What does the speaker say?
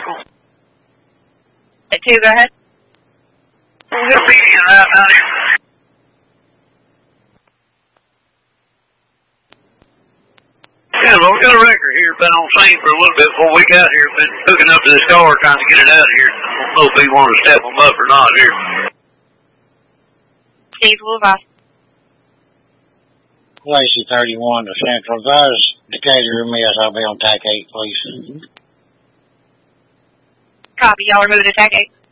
At 2, go ahead. We're going to be in that, honey. Yeah, well, we got a wrecker here. Been on scene for a little bit before we got here. Been hooking up to this car trying to get it out of here. I don't know if he wanted to step them up or not here. Steve, will advise. Lacey 31 to Central. Advise Decatur miss. I'll be on TAC 8, please. Copy. Y'all are moving to TAC 8.